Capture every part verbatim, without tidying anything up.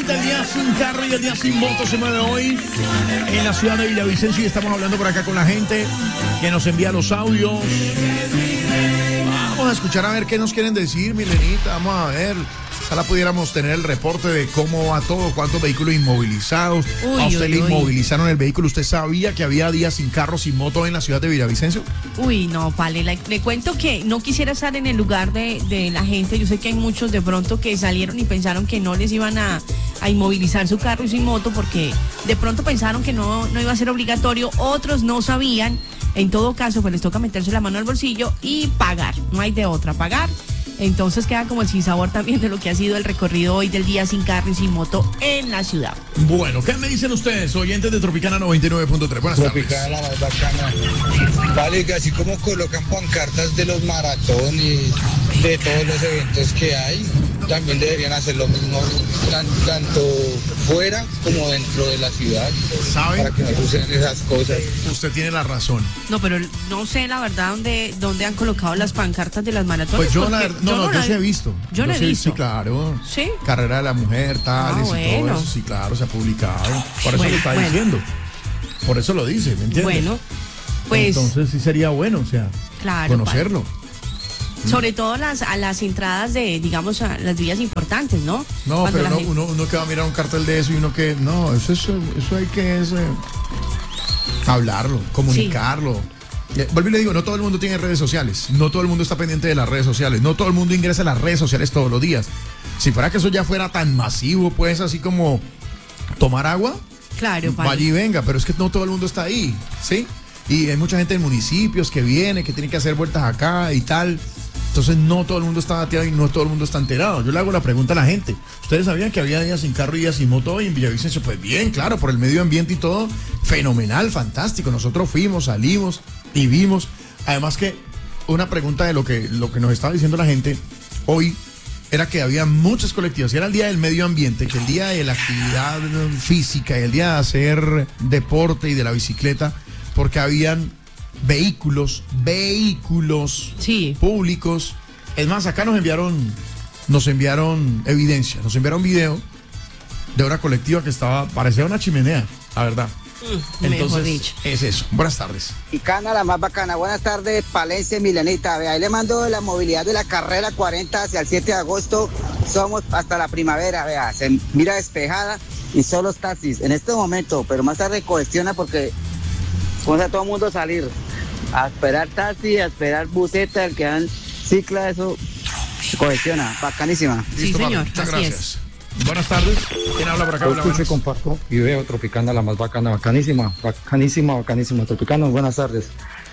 semanita, el día sin carro y el día sin moto se mueve hoy en la ciudad de Villavicencio y estamos hablando por acá con la gente que nos envía los audios. Vamos a escuchar a ver qué nos quieren decir, Milenita, vamos a ver. Ojalá pudiéramos tener el reporte de cómo va todo, cuántos vehículos inmovilizados. Uy, a usted uy, le inmovilizaron uy. el vehículo. ¿Usted sabía que había días sin carro, sin moto en la ciudad de Villavicencio? Uy, no, Pale, le, le cuento que no quisiera estar en el lugar de, de la gente. Yo sé que hay muchos de pronto que salieron y pensaron que no les iban a, a inmovilizar su carro y su moto porque de pronto pensaron que no, no iba a ser obligatorio. Otros no sabían. En todo caso, pues les toca meterse la mano al bolsillo y pagar. No hay de otra, pagar. Entonces queda como el sinsabor también de lo que ha sido el recorrido hoy del día sin carro y sin moto en la ciudad. Bueno, ¿qué me dicen ustedes, oyentes de Tropicana noventa y nueve punto tres? Buenas tardes. Tropicana, la más bacana. Vale, que así como colocan pancartas de los maratones, de todos los eventos que hay, también deberían hacer lo mismo, tan, tanto fuera como dentro de la ciudad. ¿Sabe? Para que no sucedan esas cosas. Usted tiene la razón. No, pero no sé la verdad dónde, dónde han colocado las pancartas de las maratones. Pues yo la verdad, no, no, no, yo sí he visto. Yo lo he visto. Sí, claro. ¿Sí? Carrera de la mujer, tales ah, bueno. y todo eso, sí, claro, se ha publicado. Por eso bueno, lo está bueno. diciendo. Por eso lo dice, ¿me entiendes? Bueno, pues. Entonces sí sería bueno, o sea, claro, conocerlo. Padre. Sobre todo las, a las entradas de, digamos, a las vías importantes, ¿no? No, Cuando pero no, gente... uno, uno que va a mirar un cartel de eso y uno que, no, eso, eso, eso hay que es, eh, hablarlo, comunicarlo. Sí. Eh, vuelvo y le digo, no todo el mundo tiene redes sociales, no todo el mundo está pendiente de las redes sociales, no todo el mundo ingresa a las redes sociales todos los días. Si fuera que eso ya fuera tan masivo, pues así como tomar agua, claro, vaya y venga, pero es que no todo el mundo está ahí, ¿sí? Y hay mucha gente en municipios que viene, que tiene que hacer vueltas acá y tal. Entonces no todo el mundo está bateado y no todo el mundo está enterado. Yo le hago la pregunta a la gente. ¿Ustedes sabían que había días sin carro y días sin moto hoy en Villavicencio? Pues bien, claro, por el medio ambiente y todo, fenomenal, fantástico. Nosotros fuimos, salimos y vimos. Además que una pregunta de lo que, lo que nos estaba diciendo la gente hoy era que había muchas colectivas. Y era el día del medio ambiente, que el día de la actividad física y el día de hacer deporte y de la bicicleta, porque habían vehículos, vehículos sí. públicos. Es más, acá nos enviaron, nos enviaron evidencia, nos enviaron video de una colectiva que estaba, parecía una chimenea, la verdad. Mm, Entonces, es eso. Buenas tardes. Tropicana, la más bacana. Buenas tardes, Palencia, Milenita. Ahí le mando la movilidad de la carrera cuarenta hacia el siete de agosto. Somos hasta la primavera, vea, se mira despejada y solo taxis en este momento, pero más tarde congestiona porque vamos a todo el mundo salir a esperar taxi, a esperar buseta, el que dan cicla, eso congestiona, bacanísima. Sí, Listo, señor, muchas así gracias. Es. Buenas tardes. ¿Quién habla por acá? Yo escucho y comparto y veo Tropicana, la más bacana, bacanísima, bacanísima, bacanísima. Tropicana, buenas tardes.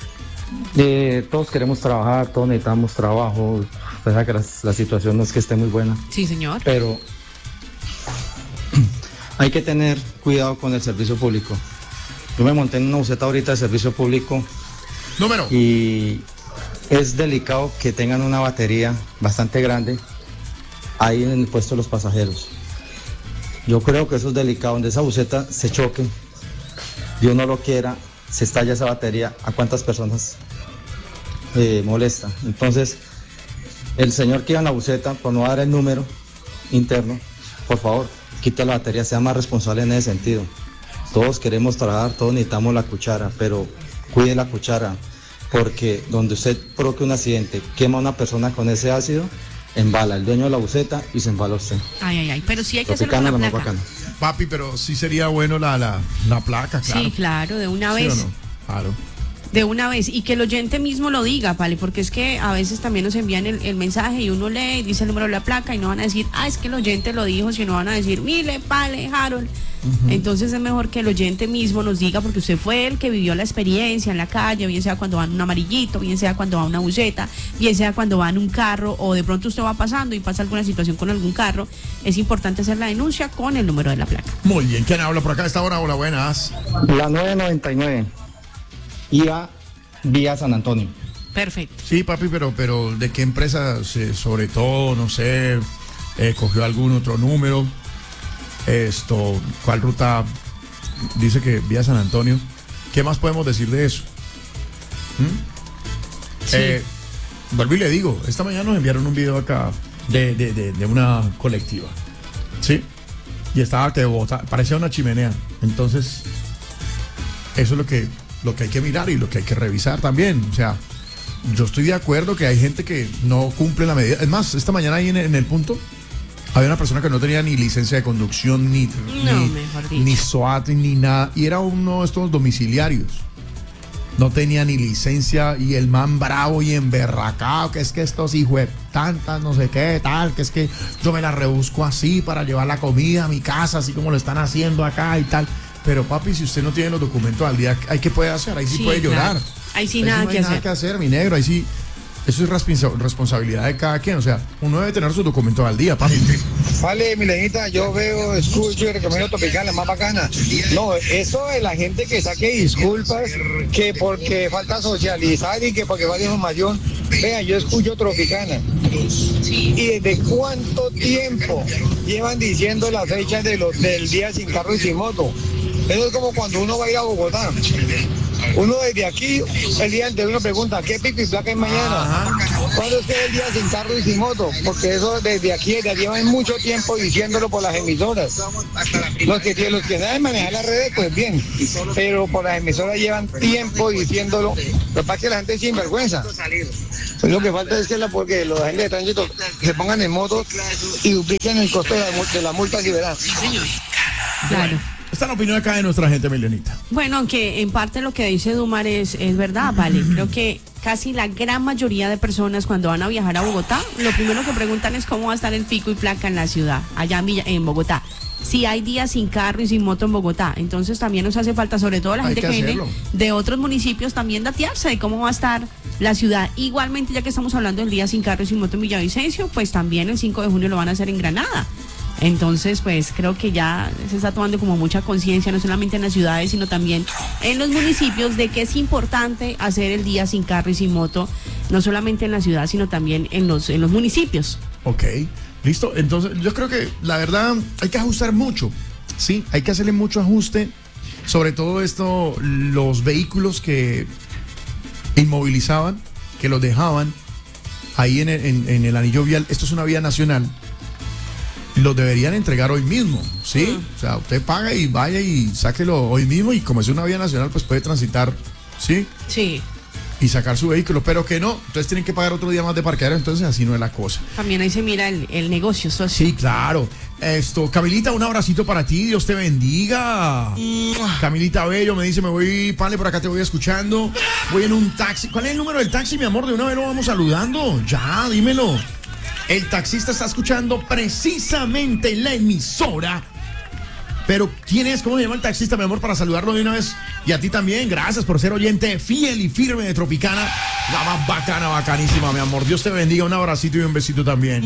Eh, todos queremos trabajar, todos necesitamos trabajo, verdad que la, la situación no es que esté muy buena. Sí, señor. Pero hay que tener cuidado con el servicio público. Yo me monté en una buseta ahorita de servicio público. Número. Y es delicado que tengan una batería bastante grande ahí en el puesto de los pasajeros. Yo creo que eso es delicado, donde esa buseta se choque, Dios no lo quiera, se estalla esa batería, ¿a cuántas personas eh, molesta? Entonces, el señor que iba en la buseta, por no dar el número interno, por favor, quite la batería, sea más responsable en ese sentido. Todos queremos trabajar, todos necesitamos la cuchara, pero cuide la cuchara, porque donde usted provoque un accidente, quema a una persona con ese ácido, embala el dueño de la buseta y se embala usted. Ay, ay, ay, pero sí hay que hacerlo Tropicana, con la la placa. Papi, pero sí sería bueno la, la, la placa, claro. Sí, claro, de una ¿Sí vez. o no? Claro. De una vez, y que el oyente mismo lo diga, Pale, porque es que a veces también nos envían el, el mensaje y uno lee y dice el número de la placa y no van a decir, ah, es que el oyente lo dijo, sino van a decir, mire, Pale, Harold. Uh-huh. Entonces es mejor que el oyente mismo nos diga, porque usted fue el que vivió la experiencia en la calle, bien sea cuando va en un amarillito, bien sea cuando va en una buseta, bien sea cuando va en un carro, o de pronto usted va pasando y pasa alguna situación con algún carro. Es importante hacer la denuncia con el número de la placa. Muy bien, ¿quién habla por acá a esta hora? Hola, buenas. La nueve noventa y nueve. Iba vía San Antonio. Perfecto. Sí, papi, pero, pero ¿de qué empresa, se, sobre todo, no sé, eh, cogió algún otro número? Esto, ¿cuál ruta? Dice que vía San Antonio. ¿Qué más podemos decir de eso? ¿Mm? Sí. Eh, vuelvo y le digo, esta mañana nos enviaron un video acá de, de, de, de una colectiva. ¿Sí? y estaba que bota, parecía una chimenea. Entonces, eso es lo que, lo que hay que mirar y lo que hay que revisar también. O sea, yo estoy de acuerdo que hay gente que no cumple la medida. Es más, esta mañana ahí en, en el punto había una persona que no tenía ni licencia de conducción, ni, no, ni, ni SOAT, ni nada. Y era uno de estos domiciliarios. No tenía ni licencia y el man bravo y emberracado, que es que estos hijos de tantas, no sé qué, tal, que es que yo me la rebusco así para llevar la comida a mi casa, así como lo están haciendo acá y tal. Pero papi, si usted no tiene los documentos al día, ¿hay qué puede hacer? Ahí sí, sí puede llorar. Claro. Ahí sí ahí nada sí no que hay hacer. nada que hacer, mi negro, ahí sí. Eso es responsa- responsabilidad de cada quien. O sea, uno debe tener sus documentos al día, papi. Vale, Milenita, yo veo, escucho y recomiendo Tropical, la más bacana. No, eso de la gente que saque disculpas, que porque falta socializar y que porque falta información. Vea, yo escucho Tropicana. ¿Y desde cuánto tiempo llevan diciendo las fechas de los, del día sin carro y sin moto? Eso es como cuando uno va a ir a Bogotá. Uno desde aquí, el día antes uno pregunta, ¿qué pico y placa es mañana? ¿Cuándo es que es el día sin carro y sin moto? Porque eso desde aquí, desde aquí llevan mucho tiempo diciéndolo por las emisoras. Los que, los que saben manejar las redes, pues bien, pero por las emisoras llevan tiempo diciéndolo. Lo que pasa es que la gente es sinvergüenza. Pues lo que falta es que la, porque los agentes de tránsito se pongan en motos y dupliquen el costo de la, de la multa y verán. Claro. Esta es la opinión acá de nuestra gente, Milenita. Bueno, aunque en parte lo que dice Dumar es, es verdad, vale. Creo que casi la gran mayoría de personas cuando van a viajar a Bogotá, lo primero que preguntan es cómo va a estar el pico y placa en la ciudad, allá en, Villa, en Bogotá. Si hay días sin carro y sin moto en Bogotá, entonces también nos hace falta, sobre todo la Hay gente que que viene hacerlo. de otros municipios, también datearse de cómo va a estar la ciudad. Igualmente, ya que estamos hablando del día sin carro y sin moto en Villavicencio, pues también el cinco de junio lo van a hacer en Granada. Entonces, pues creo que ya se está tomando como mucha conciencia, no solamente en las ciudades, sino también en los municipios, de que es importante hacer el día sin carro y sin moto, no solamente en la ciudad, sino también en los, en los municipios. Ok, listo. Entonces, yo creo que la verdad hay que ajustar mucho, ¿sí? Hay que hacerle mucho ajuste, sobre todo esto, los vehículos que inmovilizaban, que los dejaban ahí en el, en, en el anillo vial. Esto es una vía nacional. Los deberían entregar hoy mismo, ¿sí? Mm. O sea, usted paga y vaya y sáquelo hoy mismo, y como es una vía nacional, pues puede transitar, ¿sí? Sí. Y sacar su vehículo, pero que no, entonces tienen que pagar otro día más de parqueadero, entonces así no es la cosa. También ahí se mira el, el negocio socio. Sí, claro. Esto, Camilita, un abracito para ti, Dios te bendiga. Camilita Bello me dice, me voy, Pale, por acá te voy escuchando. Voy en un taxi. ¿Cuál es el número del taxi, mi amor? De una vez lo vamos saludando. Ya, dímelo. El taxista está escuchando precisamente la emisora. Pero, ¿quién es? ¿Cómo se llama el taxista, mi amor? Para saludarlo de una vez. Y a ti también, gracias por ser oyente fiel y firme de Tropicana. La más bacana, bacanísima, mi amor. Dios te bendiga. Un abracito y un besito también.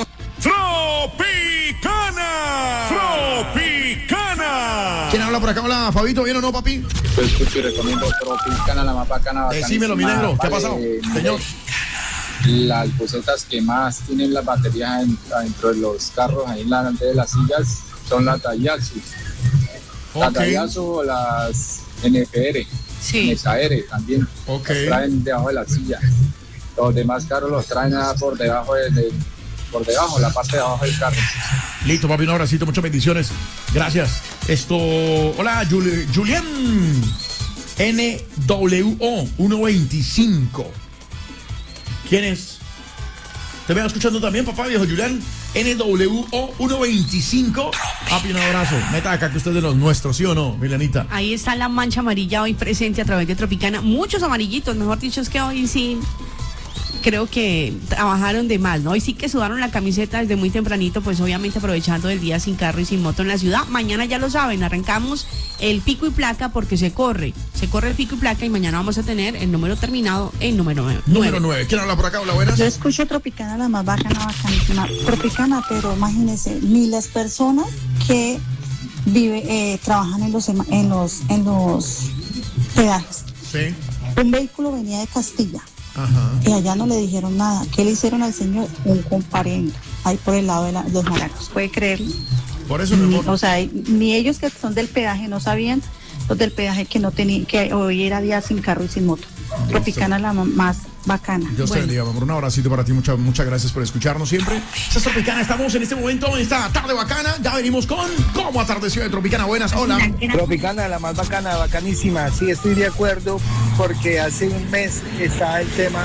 Tropicana. Tropicana. ¿Quién habla por acá? Hola, Fabito, ¿bien o no, papi? Yo escucho y recomiendo Tropicana, la más bacana. Decímelo, mi negro. ¿Qué ha pasado, señor? Las bucetas que más tienen las baterías en- dentro de los carros, ahí en la delante de las sillas, son las Daihatsu. Las Ok. Daihatsu o las N F R, Sí. N S A R también. Ok. Las traen debajo de la silla. Los demás carros los traen ah, por debajo de, de- por debajo, la parte de abajo del carro. Listo, papi, un abracito, muchas bendiciones. Gracias. Esto. Hola, Juli- Julián. N W O ciento veinticinco. ¿Quién es? Te veo escuchando también, papá, viejo Julián. N W O ciento veinticinco. Papi, un abrazo. Meta acá que usted es de los nuestros, ¿sí o no, Milenita? Ahí está la mancha amarilla hoy presente a través de Tropicana. Muchos amarillitos, mejor dicho, es que hoy sí creo que trabajaron de más, ¿no? Hoy sí que sudaron la camiseta desde muy tempranito, pues obviamente aprovechando el día sin carro y sin moto en la ciudad. Mañana ya lo saben, arrancamos el pico y placa porque se corre. Se corre el pico y placa y mañana vamos a tener el número terminado en número nueve. Número nueve. ¿Quién habla por acá? Hola, buenas. Yo escucho Tropicana, la más bacana, bacanísima. Tropicana, pero imagínense, ni las personas que vive, eh, trabajan en los, ema- en los, en los peajes. Sí. Un vehículo venía de Castilla Ajá. y allá no le dijeron nada. ¿Qué le hicieron al señor? Un comparendo, ahí por el lado de la- los maracos. ¿Puede creerlo? Por eso, mi Ni- amor. o sea, ni ellos que son del peaje no sabían, los del peaje que no tenían, que hoy era día sin carro y sin moto. Tropicana, la ma- más bacana. Dios te Bueno. bendiga, mi amor. Un abracito para ti. Muchas, muchas gracias por escucharnos siempre. Esta es Tropicana. Estamos en este momento en esta tarde bacana. Ya venimos con Cómo atardeció de Tropicana. Buenas, hola. Tropicana, la más bacana, bacanísima. Sí, estoy de acuerdo porque hace un mes estaba el tema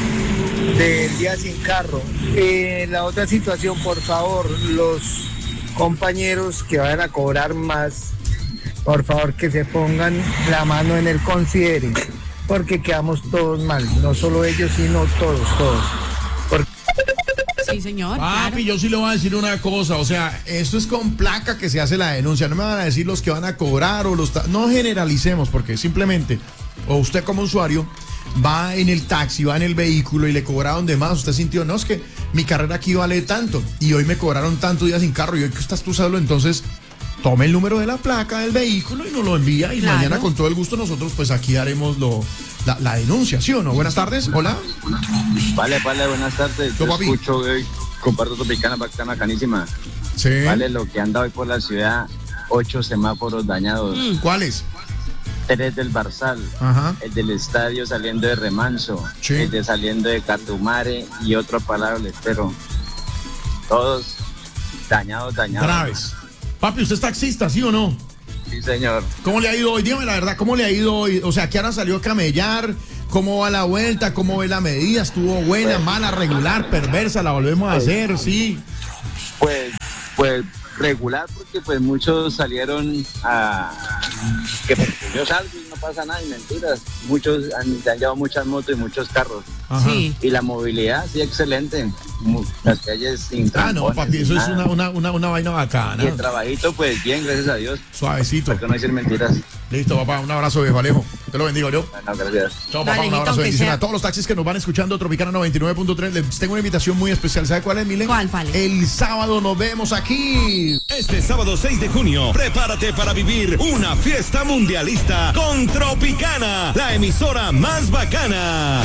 del día sin carro. Eh, la otra situación, por favor, los compañeros que vayan a cobrar más, por favor que se pongan la mano en el considere, porque quedamos todos mal, no solo ellos, sino todos, todos. Porque... Sí, señor. Papi, claro. yo sí le voy a decir una cosa, o sea, esto es con placa que se hace la denuncia, no me van a decir los que van a cobrar o los... ta- no generalicemos, porque simplemente, o usted como usuario, va en el taxi, va en el vehículo y le cobraron de más, usted sintió, no, es que mi carrera aquí vale tanto, y hoy me cobraron tanto días sin carro, y hoy que estás tú solo, entonces... Tome el número de la placa del vehículo y nos lo envía y Claro. mañana con todo el gusto nosotros pues aquí haremos lo, la, la denuncia, ¿sí o no? Buenas tardes, hola. Vale, vale, buenas tardes. Yo, Yo papi. escucho, eh, comparto Tropicana, bacana, bacanísima. Sí. Vale, lo que anda hoy por la ciudad, ocho semáforos dañados. Mm. ¿Cuáles? Tres del Barzal, Ajá. el del estadio saliendo de Remanso, Sí. el de saliendo de Catumare y otro palabra del Estero. Todos dañados, dañados. Graves. Papi, ¿usted es taxista, sí o no? Sí, señor. ¿Cómo le ha ido hoy? Dígame la verdad, ¿cómo le ha ido hoy? O sea, ¿qué hora salió a camellar? ¿Cómo va la vuelta? ¿Cómo ve la medida? ¿Estuvo buena, mala, regular, perversa? ¿La volvemos a hacer? Sí. Pues, pues regular, porque pues muchos salieron a que porque yo salgo y no pasa nada, y mentiras. Muchos han, se han llevado muchas motos y muchos carros. Ajá. Sí. Y la movilidad, sí, excelente. Mu- Las calles sin Ah, no, trancones, papi, eso sin es nada. una, una, una, una vaina bacana. Y el trabajito, pues bien, gracias a Dios. Suavecito. Para que no decir mentiras. Listo, papá, un abrazo, viejo Alejo. Te lo bendigo yo. Bueno, gracias. Chao, Dale, papá, un Nito, abrazo, aunque bendición sea. a todos los taxis que nos van escuchando, Tropicana noventa y nueve punto tres. Les tengo una invitación muy especial. ¿Sabe cuál es, Mile? ¿Cuál, Pale? El sábado nos vemos aquí. Este sábado seis de junio, prepárate para vivir una fiesta mundialista con Tropicana, la emisora más bacana.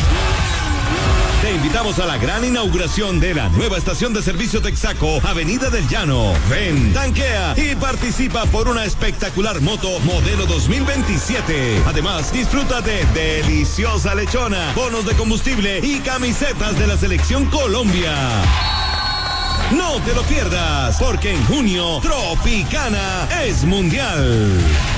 Te invitamos a la gran inauguración de la nueva estación de servicio Texaco, Avenida del Llano. Ven, tanquea y participa por una espectacular moto modelo dos mil veintisiete. Además, disfruta de deliciosa lechona, bonos de combustible y camisetas de la Selección Colombia. No te lo pierdas, porque en junio Tropicana es mundial.